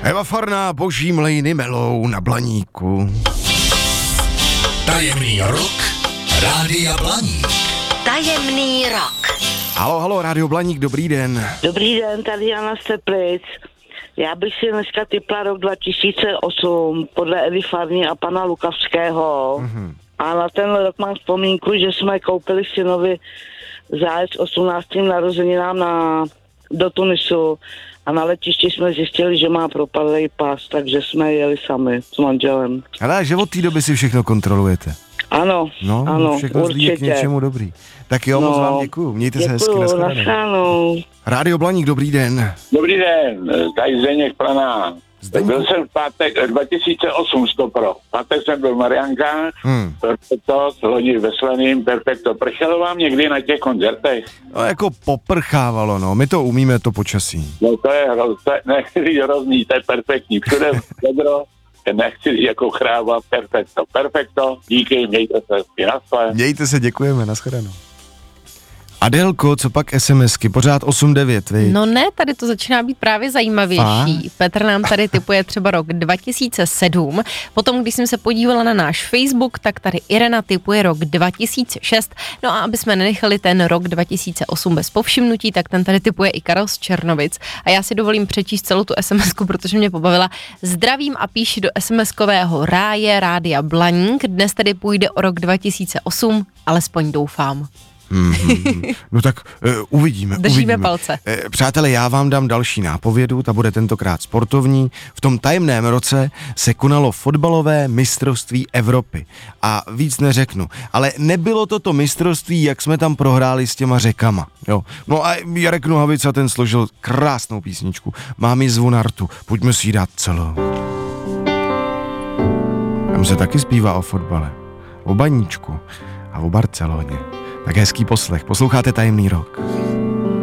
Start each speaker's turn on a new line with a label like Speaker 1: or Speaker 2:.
Speaker 1: Eva Farná, Boží mlejny melou na Blaníku.
Speaker 2: Tajemný rok Rádia Blaník.
Speaker 3: Tajemný rok.
Speaker 1: Halo, Rádio Blaník, dobrý den.
Speaker 4: Dobrý den, tady Jana z Teplic. Já bych si dneska typla rok 2008 podle Evy Farny a pana Lukavského. Mm-hmm. A na ten rok mám vzpomínku, že jsme koupili synovi zájezd 18. narozeninám do Tunisu a na letišti jsme zjistili, že má propadlý pas, takže jsme jeli sami s manželem.
Speaker 1: Ale že od té doby si všechno kontrolujete.
Speaker 4: Ano, ano,
Speaker 1: všechno
Speaker 4: určitě.
Speaker 1: K něčemu dobrý. Tak jo, moc vám děkuju. Mějte se hezky,
Speaker 4: nashledanou.
Speaker 1: Rádio Blaník, dobrý den.
Speaker 5: Dobrý den, tady Zdeněk Planá. Byl jsem v pátek 2008 stopro. Pátek jsem byl v Mariánkách, Perfekto, lodi ve Slaným, Perfekto. Prchalo vám někdy na těch koncertech?
Speaker 1: No jako poprchávalo, no. My to umíme, to počasí.
Speaker 5: No to je nechci říct hrozný, to je perfektní. Všude vedro, nechci říct jako chráva, Perfekto, díky, mějte se hezky, naschle.
Speaker 1: Mějte se, děkujeme, nashledanou. Adélko, co pak SMSky? Pořád 8-9, vy?
Speaker 6: No ne, tady to začíná být právě zajímavější. Petr nám tady typuje třeba rok 2007. Potom, když jsem se podívala na náš Facebook, tak tady Irena typuje rok 2006. No a aby jsme nenechali ten rok 2008 bez povšimnutí, tak ten tady typuje i Karel z Černovic. A já si dovolím přečíst celou tu SMSku, protože mě pobavila. Zdravím a píši do SMSkového ráje Rádia Blaník. Dnes tedy půjde o rok 2008, alespoň doufám.
Speaker 1: No tak uvidíme.
Speaker 6: Držíme palce.
Speaker 1: Přátelé, já vám dám další nápovědu, ta bude tentokrát sportovní. V tom tajemném roce se konalo fotbalové mistrovství Evropy. A víc neřeknu, ale nebylo to mistrovství, jak jsme tam prohráli s těma Řekama. Jo. No a Jarek Nohavica ten složil krásnou písničku. Mám ji zvonartu, pojďme si ji dát celou. Tam se taky zpívá o fotbale, o Baníčku a o Barceloně. Tak hezký poslech, posloucháte Tajemný rok.